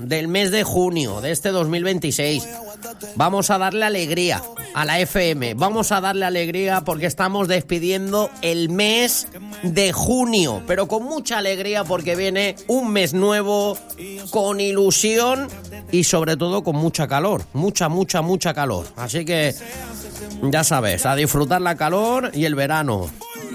del mes de junio de este 2026. Vamos a darle alegría a la FM. Vamos a darle alegría porque estamos despidiendo el mes de junio, pero con mucha alegría porque viene un mes nuevo, con ilusión y sobre todo con mucha calor. Mucha calor. Así que ya sabes, a disfrutar la calor y el verano.